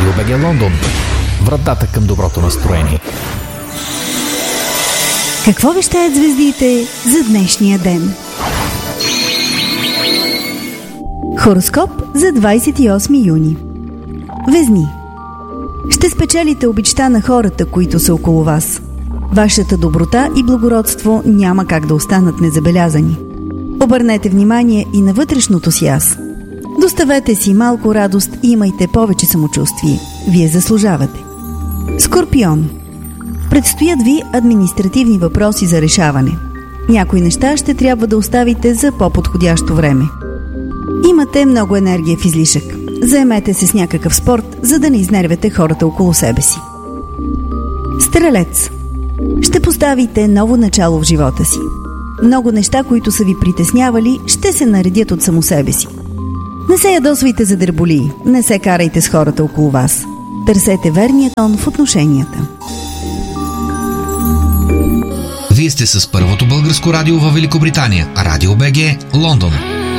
Радио БГ Лондон. Вратата към доброто настроение. Какво вещаят звездите за днешния ден? Хороскоп за 28 юни. Везни. Ще спечелите обичта на хората, които са около вас. Вашата доброта и благородство няма как да останат незабелязани. Обърнете внимание и на вътрешното си аз. Доставете си малко радост и имайте повече самочувствие. Вие заслужавате. Скорпион. Предстоят ви административни въпроси за решаване. Някои неща ще трябва да оставите за по-подходящо време. Имате много енергия в излишък. Заемете се с някакъв спорт, за да не изнервете хората около себе си. Стрелец. Ще поставите ново начало в живота си. Много неща, които са ви притеснявали, ще се наредят от само себе си. Не се ядосвайте за дреболии, не се карайте с хората около вас. Търсете верния тон в отношенията. Вие сте с първото българско радио във Великобритания, Радио БГ, Лондон.